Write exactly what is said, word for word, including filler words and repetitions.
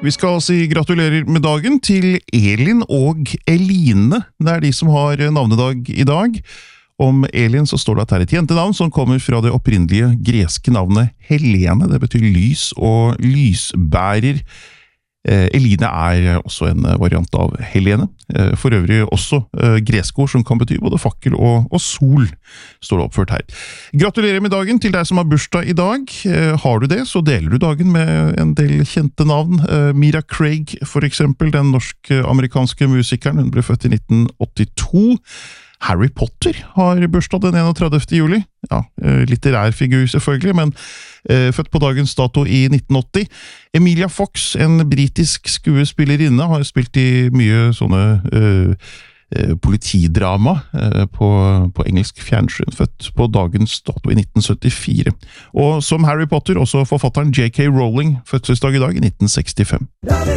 Vi skal si gratulerer med dagen til Elin og Eline. Det er de som har navnedag i dag. Om Elin så står det at det er et jentenavn som kommer fra det opprinnelige greske navnet Helene. Det betyr lys og lysbærer. Eline er også en variant av Helene. For øvrig også greske ord som kan bety både fakkel og, og sol, står det oppført her. Gratulerer med dagen til deg som har bursdag i dag. Har du det, så deler du dagen med en del kjente navn. Mira Craig, for eksempel, den norsk-amerikanske musikeren. Hun ble født i nitten åttito. Harry Potter har bursdag den enogtredivte juli. Ja, litterær figur selvfølgelig, men eh, født på dagens dato i nitten åtti. Emilia Fox, en britisk skuespillerinne, har spilt i mye sånne eh, politidrama eh, på, på engelsk fjernsyn, født på dagens dato i nitten syttifire. Og som Harry Potter, også forfatteren J K Rowling, fødselsdag i dag i nitten sekstifem.